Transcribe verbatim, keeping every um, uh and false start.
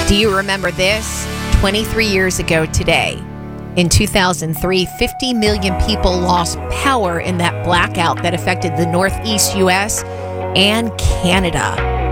Do you remember this? twenty-three years ago today, in two thousand three, fifty million people lost power in that blackout that affected the Northeast U S and Canada.